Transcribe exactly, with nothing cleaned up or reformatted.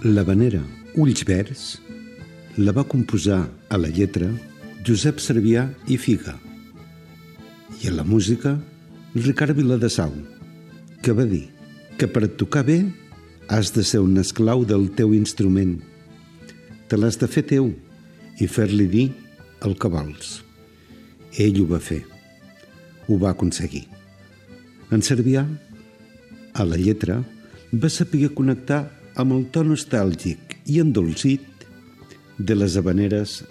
L'havanera Ulls Verds la va composar a la lletra Josep Servià i Figa i a la música Ricard Viladesau, que va dir que per tocar bé has de ser un esclau del teu instrument. Te l'has de fer teu i fer-li dir el que vols. Ell ho va fer. Ho va aconseguir. En Servià, a la lletra, va saber connectar amb el to nostàlgic i endolcit de les havaneres